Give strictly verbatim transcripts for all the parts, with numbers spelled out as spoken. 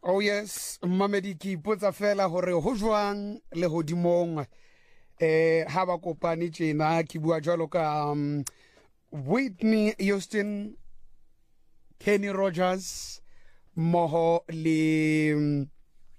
Oh yes, Mamedi ki ipotsa fela hore ho jwang le hodimong eh ha ba kopane tjena ke bua jwalo ka um, Whitney Houston, Kenny Rogers, moho le um,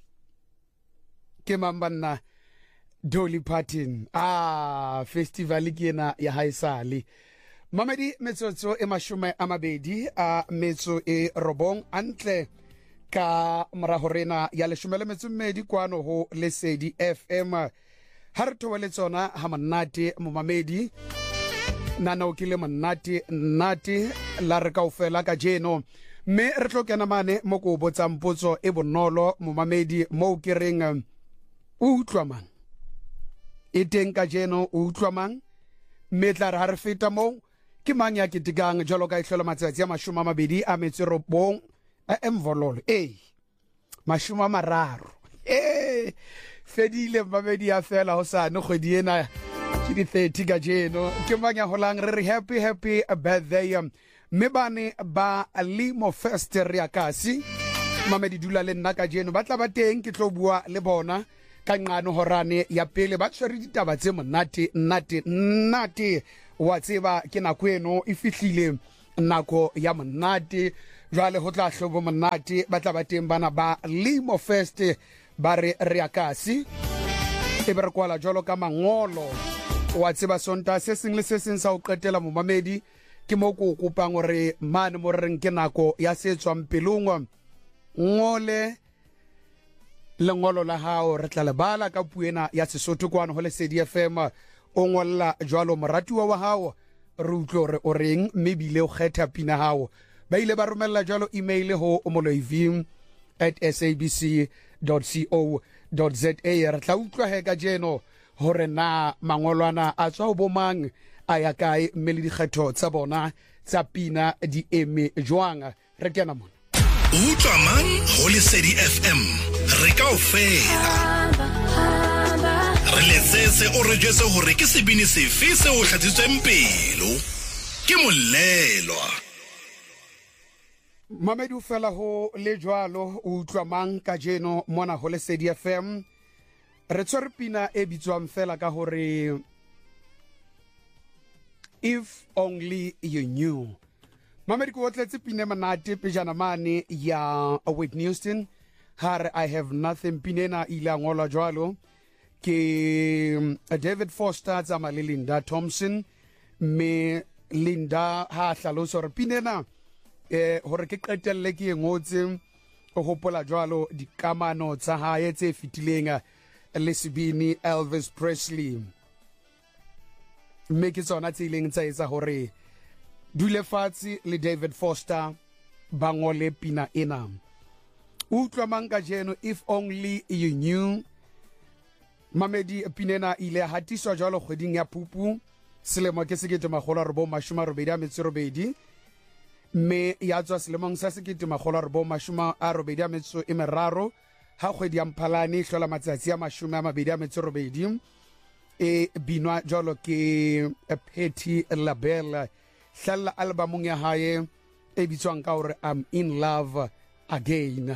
ke mambanna Dolly Parton. Ah, festival ke ena ya haisale. Mamedi metsotso e mashome a mabedi a metso e robong antle ka morahorena ya leshome metso mmedi kwano ho Lesedi F M ha re thobele tsona ha monate momamedi nana o kile monate nnate la re kaofela ka jeno me re tlokena mane mo go botsa mpotso e bonolo momamedi mo ke reng o utlwa mang e teng ka jeno o utlwa mang me tla re ha re feta mo ke mang ya kitigang jalo ka ihlola matsatsi ya mashome a mabedi a metso robong emvololo eh mashuma mararo eh fedile babedi ya fela ho sa no kgwedi ena ke di thirty ka jeno ke manya holang re re happy happy birthday me bane ba Limo Fest re akasi mamedi dula le nna ka jeno ba tla ba teng ke tlo bua le bona ka ngano horane ya pele ba tshwere ditaba tse monate nnate nnate wa tseba ke na kweno e fihlile nako ya monate jwale ho tla hlobo monate ba tla ba teng bana ba Limo Fest ba re reakasi e be re kwala jwalo ka mangolo wa tseba sonta se seng le se seng sa o qetela momamedi ke mo go kopang gore mane mo reng ke nako ya setswang pelongwa ngole lengolo la hao re tla le bala ka puena ya Sesotho kwana ho Lesedi F M o ngolla jwalo moratuwa wa hao re utlo re o reng mebile o kgetha pina hao ba ile ba romella jwalo email ho omoloivim at sabc dot co dot za re tla utlwa he ka jeno hore na mangolwana a tswa ho bomang a ya kae mme le dikgetho tsa bona tsa pina di eme jwang re kena mona utlwa mang ho Lesedi F M re kaofela re letsetse o re jetse hore ke sebini sefe se o hlatsitsweng pelo ke molelwa Mamedi u fela ho le jwalo o utlwa mang ka jeno mona ho Lesedi F M re tshwere pina e bitswang fela ka hore If Only You Knew. Mamedi ko tletse pina manate pejana mane ya Whitney Houston har I Have Nothing pinena ila ngola jwalo ke David Foster tsama le Linda Thompson me Linda ha hlalosa re pinena eh hore ke qetelle ke ngotse o hopola jwalo dikamano tsa hae tse fitileng le sebini Elvis Presley me ke tsona tse ileng tsa etsa hore dule fatsi le David Foster ba ngole pina ena utlwa manga jeno If Only You Knew. Mamedi pinena ile hatiswa jwalo kgweding ya Phupu selemo ke sekete magolo re bo mashuma robedi a metso robedi me ya tswa selemong sa sekete magolo re bo mashuma a robedi a metso e meraro ha kgwedi ya Mphalane hlola matsatsi a mashome a mabedi a metso robedi e binwa jwalo ke Patti LaBelle hlalla albumong ya hae e bitswang ka hore I'm in Love Again.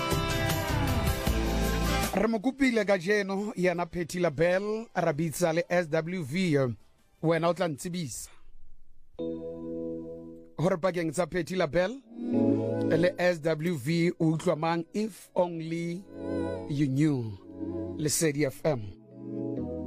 Re mo kupile ka jeno yana Patti LaBelle rabitsa le S W V wena o tla ntsibisa hore pakeng tsa Patti LaBelle le S W V utlwa mang If Only You Knew. Lesedi F M.